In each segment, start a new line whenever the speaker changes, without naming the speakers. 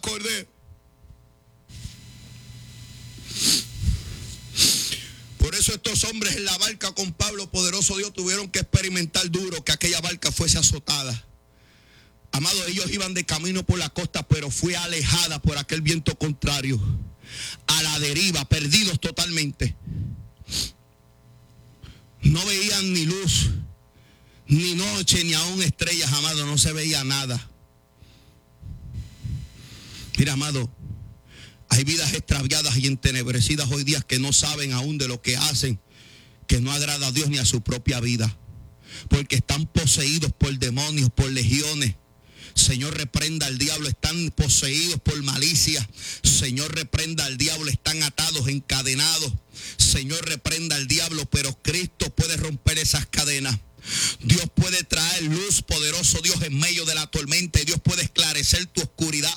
Cordero. Por eso estos hombres en la barca con Pablo, poderoso Dios, tuvieron que experimentar duro que aquella barca fuese azotada. Amados, ellos iban de camino por la costa, pero fue alejada por aquel viento contrario, a la deriva, perdidos totalmente. No veían ni luz, ni noche, ni aún estrellas, amado, no se veía nada. Mira, amado, hay vidas extraviadas y entenebrecidas hoy día que no saben aún de lo que hacen, que no agrada a Dios ni a su propia vida, porque están poseídos por demonios, por legiones. Señor, reprenda al diablo, están poseídos por malicia. Señor, reprenda al diablo, están atados, encadenados. Señor, reprenda al diablo, pero Cristo puede romper esas cadenas. Dios puede traer luz, poderoso Dios, en medio de la tormenta, y Dios puede esclarecer tu oscuridad.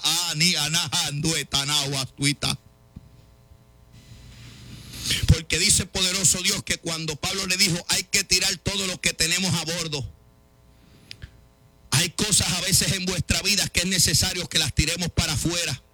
Porque dice poderoso Dios que cuando Pablo le dijo, hay que tirar todo lo que tenemos a bordo. Hay cosas a veces en vuestra vida que es necesario que las tiremos para afuera.